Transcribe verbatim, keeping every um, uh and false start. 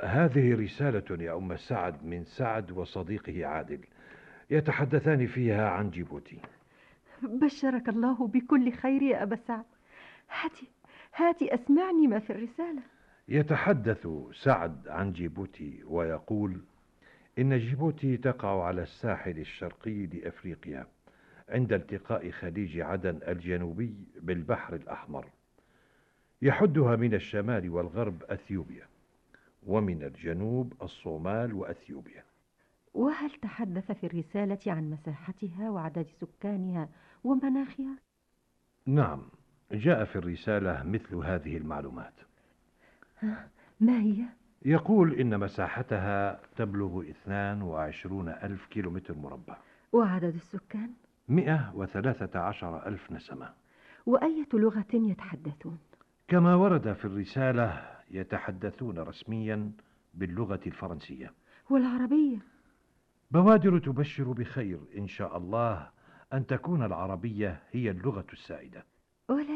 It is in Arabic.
هذه رسالة يا أم سعد من سعد وصديقه عادل، يتحدثان فيها عن جيبوتي. بشرك الله بكل خير يا أبا سعد. هاتي هاتي أسمعني ما في الرسالة. يتحدث سعد عن جيبوتي ويقول إن جيبوتي تقع على الساحل الشرقي لأفريقيا عند التقاء خليج عدن الجنوبي بالبحر الأحمر، يحدها من الشمال والغرب أثيوبيا، ومن الجنوب الصومال وأثيوبيا. وهل تحدث في الرسالة عن مساحتها وعدد سكانها ومناخها؟ نعم، جاء في الرسالة مثل هذه المعلومات. ما هي؟ يقول إن مساحتها تبلغ اثنان وعشرون ألف كيلومتر مربع. وعدد السكان؟ مئة وثلاثة عشر ألف نسمة. وأية لغة يتحدثون؟ كما ورد في الرسالة يتحدثون رسميا باللغة الفرنسية. والعربية؟ بوادر تبشر بخير إن شاء الله أن تكون العربية هي اللغة السائدة. ولا